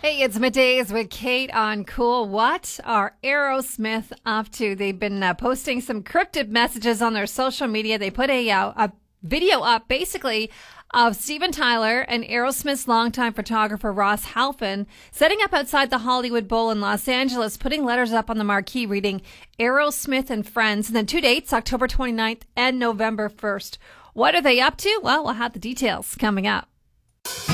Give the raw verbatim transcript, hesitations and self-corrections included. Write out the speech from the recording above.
Hey, it's Middays with Kate on Cool. What are Aerosmith up to? They've been uh, posting some cryptic messages on their social media. They put a, uh, a video up basically of Steven Tyler and Aerosmith's longtime photographer Ross Halfin setting up outside the Hollywood Bowl in Los Angeles, putting letters up on the marquee reading Aerosmith and Friends. And then two dates, October twenty-ninth and November first. What are they up to? Well, we'll have the details coming up.